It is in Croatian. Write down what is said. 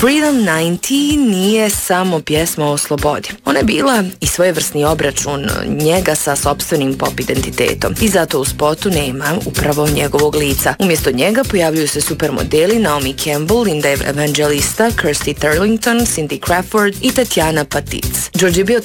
Freedom 90 nije samo pjesma o slobodi. Ona je bila i svojevrsni obračun njega sa sopstvenim pop identitetom. I zato u spotu nema upravo njegovog lica. Umjesto njega pojavljuju se supermodeli Naomi Campbell, Linda Evangelista, Kirsty Turlington, Cindy Crawford i Tatjana Patic. George je bio